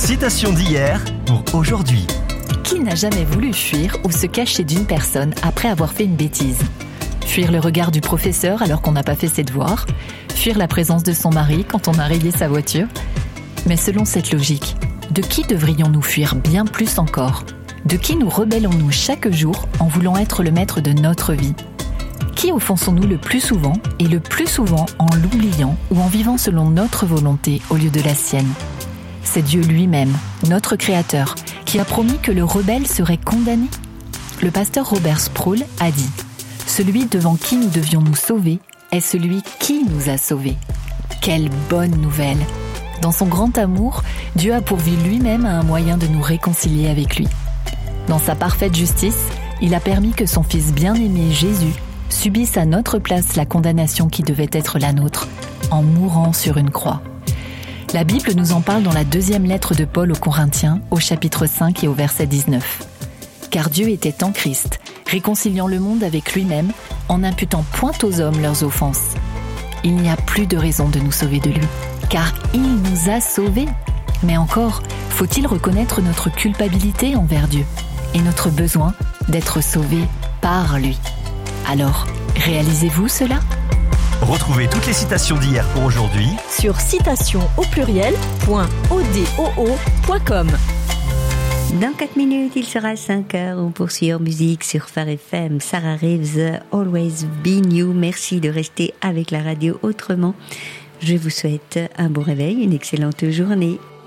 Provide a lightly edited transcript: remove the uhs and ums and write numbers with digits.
Citation d'hier pour aujourd'hui. Qui n'a jamais voulu fuir ou se cacher d'une personne après avoir fait une bêtise ? Fuir le regard du professeur alors qu'on n'a pas fait ses devoirs ? Fuir la présence de son mari quand on a rayé sa voiture ? Mais selon cette logique, de qui devrions-nous fuir bien plus encore ? De qui nous rebellons-nous chaque jour en voulant être le maître de notre vie ? Qui offensons-nous le plus souvent, et le plus souvent en l'oubliant ou en vivant selon notre volonté au lieu de la sienne ? C'est Dieu lui-même, notre Créateur, qui a promis que le rebelle serait condamné. Le pasteur Robert Sproul a dit « Celui devant qui nous devions nous sauver est celui qui nous a sauvés. » Quelle bonne nouvelle ! Dans son grand amour, Dieu a pourvu lui-même à un moyen de nous réconcilier avec lui. Dans sa parfaite justice, il a permis que son Fils bien-aimé Jésus subisse à notre place la condamnation qui devait être la nôtre, en mourant sur une croix. La Bible nous en parle dans la 2e lettre de Paul aux Corinthiens, au chapitre 5 et au verset 19. Car Dieu était en Christ, réconciliant le monde avec lui-même, en n'imputant point aux hommes leurs offenses. Il n'y a plus de raison de nous sauver de lui, car il nous a sauvés. Mais encore, faut-il reconnaître notre culpabilité envers Dieu et notre besoin d'être sauvés par lui. Alors, réalisez-vous cela ? Retrouvez toutes les citations d'hier pour aujourd'hui sur citations.odoo.com. Dans 4 minutes, il sera 5 heures. On poursuit en musique sur Phare FM. Sarah Reeves, Always Be New. Merci de rester avec la radio autrement. Je vous souhaite un bon réveil, une excellente journée.